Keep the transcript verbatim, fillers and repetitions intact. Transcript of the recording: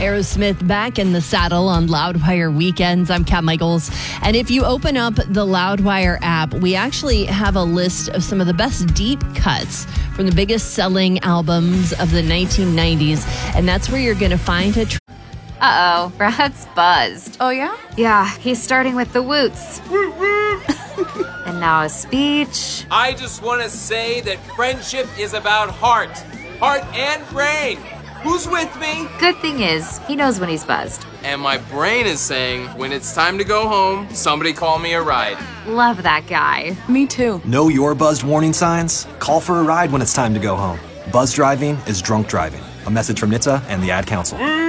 Aerosmith back in the saddle on Loudwire weekends. I'm Kat Michaels. And if you open up the Loudwire app, we actually have a list of some of the best deep cuts from the biggest selling albums of the nineteen nineties. And that's where you're going to find a... Tr- Uh-oh, Brad's buzzed. Oh, yeah? Yeah, he's starting with the woots. And now a speech. I just want to say that friendship is about heart. Heart and brain. Who's with me? Good thing is, he knows when he's buzzed. And my brain is saying, when it's time to go home, somebody call me a ride. Love that guy. Me too. Know your buzzed warning signs? Call for a ride when it's time to go home. Buzz driving is drunk driving. A message from N H T S A and the Ad Council.